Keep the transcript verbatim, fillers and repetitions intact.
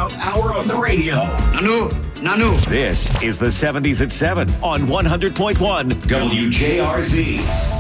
Out Hour on the radio. Nanu, Nanu. This is the seventies at seven on one hundred point one W J R Z.